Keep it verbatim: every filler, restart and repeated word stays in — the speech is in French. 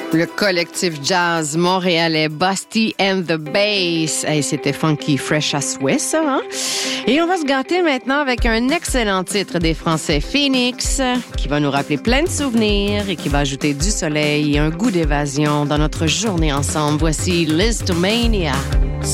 Le collectif jazz montréalais Busty and the Bass. Hey, c'était funky, fresh à souhait, ça, hein? Et on va se gâter maintenant avec un excellent titre des Français Phoenix, qui va nous rappeler plein de souvenirs et qui va ajouter du soleil et un goût d'évasion dans notre journée ensemble. Voici Listomania.